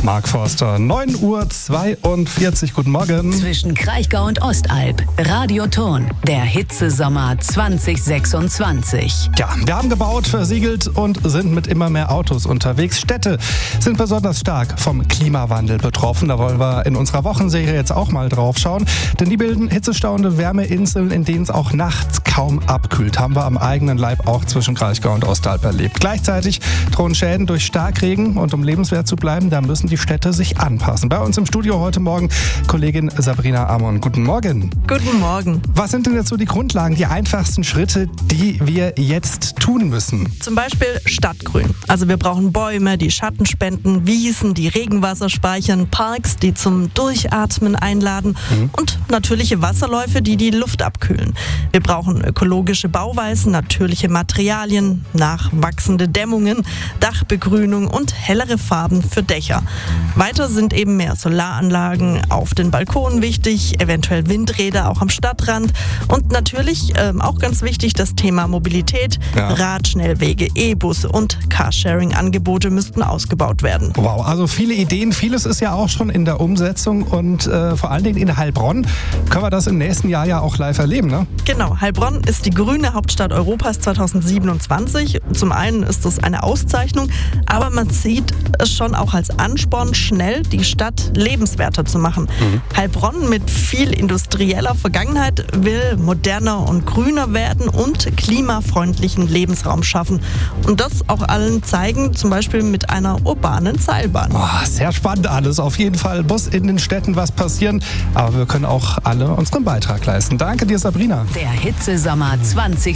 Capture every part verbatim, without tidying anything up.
Mark Forster, neun Uhr zweiundvierzig. Guten Morgen. Zwischen Kraichgau und Ostalb. Radioton. Der Hitzesommer zwanzig sechsundzwanzig. Ja, wir haben gebaut, versiegelt und sind mit immer mehr Autos unterwegs. Städte sind besonders stark vom Klimawandel betroffen. Da wollen wir in unserer Wochenserie jetzt auch mal drauf schauen. Denn die bilden hitzestauende Wärmeinseln, in denen es auch nachts kaum abkühlt. Haben wir am eigenen Leib auch zwischen Kraichgau und Ostalb erlebt. Gleichzeitig drohen Schäden durch Starkregen. Und um lebenswert zu bleiben, da müssen die Städte sich anpassen. Bei uns im Studio heute Morgen Kollegin Sabrina Amon. Guten Morgen. Guten Morgen. Was sind denn jetzt so die Grundlagen, die einfachsten Schritte, die wir jetzt tun müssen? Zum Beispiel Stadtgrün. Also wir brauchen Bäume, die Schatten spenden, Wiesen, die Regenwasser speichern, Parks, die zum Durchatmen einladen mhm. und natürliche Wasserläufe, die die Luft abkühlen. Wir brauchen ökologische Bauweisen, natürliche Materialien, nachwachsende Dämmungen, Dachbegrünung und hellere Farben für Dächer. Weiter sind eben mehr Solaranlagen auf den Balkonen wichtig, eventuell Windräder auch am Stadtrand und natürlich ähm, auch ganz wichtig das Thema Mobilität, ja. Radschnellwege, E-Busse und Carsharing-Angebote müssten ausgebaut werden. Wow, also viele Ideen, vieles ist ja auch schon in der Umsetzung und äh, vor allen Dingen in Heilbronn können wir das im nächsten Jahr ja auch live erleben, ne? Genau, Heilbronn ist die grüne Hauptstadt Europas zweitausendsiebenundzwanzig. Zum einen ist das eine Auszeichnung, aber man sieht es schon auch als Ansporn, schnell die Stadt lebenswerter zu machen. Mhm. Heilbronn mit viel industrieller Vergangenheit will moderner und grüner werden und klimafreundlichen Lebensraum schaffen. Und das auch allen zeigen, zum Beispiel mit einer urbanen Seilbahn. Oh, sehr spannend alles. Auf jeden Fall muss in den Städten was passieren. Aber wir können auch alle unseren Beitrag leisten. Danke dir, Sabrina. Der Hitzesommer zwanzig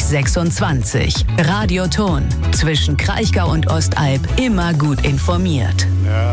sechsundzwanzig. Radioton. Zwischen Kraichgau und Ostalb immer gut informiert. Ja.